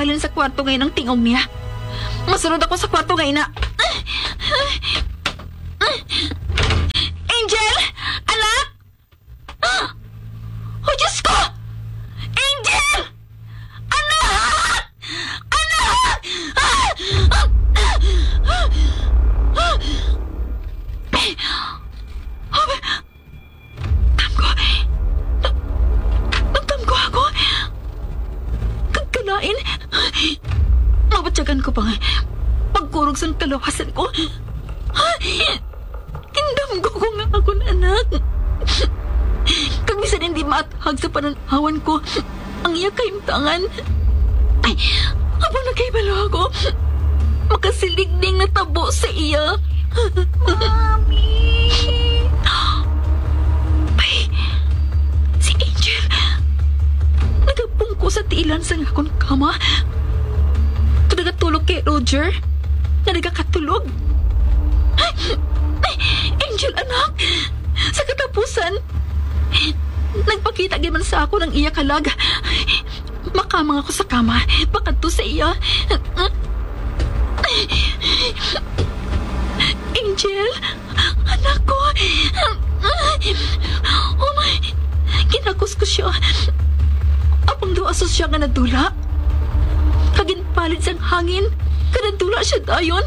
nagbahalin sa kwarto ngayon ng tingog niya. Masunod ako sa kwarto ngayon na... Angel! Anak! Oh, Diyos ko! Angel! Anak! Anak! Tamgo. Tamgo ako. Kagkalain. Mabatyagan ko pa nga. Pagkurog sa kalawasan ko. Indamgo ko nga akong anak. Kag bisan hindi maatahag sa pananawan ko ang iya kaimtangan. Ay, habang nagkaibalo ako, makasiligning natabo sa iya. Mami! Ay, si Angel. Nagapungko sa tiilan sa akong kama. Ito nagatulog kay Roger. Na nagakatulog. Ay, Angel, anak. Sa katapusan, nagpakita giman sa ako ng iya kalag. Makamang ako sa kama. Bakit to sa iya? Angel, anak ko. Oh my, kinakos ko siya. Apang doon asos siya nga nadula. Kaginpalit sang hangin. Kanadula siya dayon.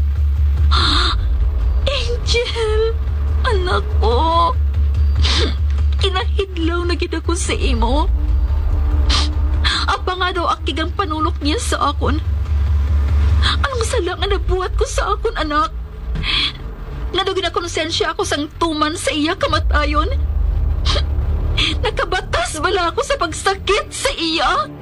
Angel, anak ko. Kinahidlaw na gid ako sa imo. Apa nga daw akigang panulok niya sa akon. Anong sala nga nabuhat ko sa akon, anak? Nga daw ginakonsensya ako sang tuman sa iya kamatayon. Nakabatas bala ako sa pagsakit sa iya.